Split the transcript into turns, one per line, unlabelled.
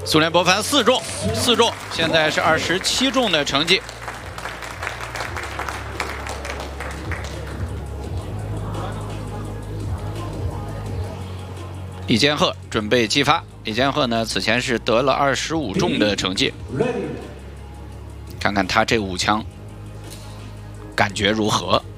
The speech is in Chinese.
苏联博凡4中，4中，现在是27中的成绩。李建赫准备击发。李建赫呢，此前是得了25中的成绩，看看他这5枪感觉如何。